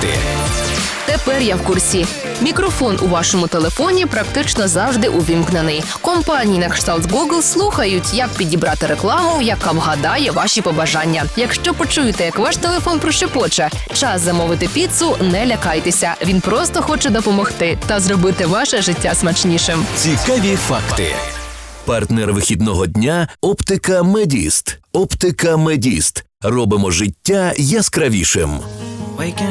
факти. Тепер я в курсі. Мікрофон у вашому телефоні практично завжди увімкнений. Компанії на кшталт Google слухають, як підібрати рекламу, яка вгадає ваші побажання. Якщо почуєте, як ваш телефон прошепоче, час замовити піцу, не лякайтеся. Він просто хоче допомогти та зробити ваше життя смачнішим. Цікаві факти. Партнер вихідного дня – Оптика Медіст. Оптика Медіст. Робимо життя яскравішим.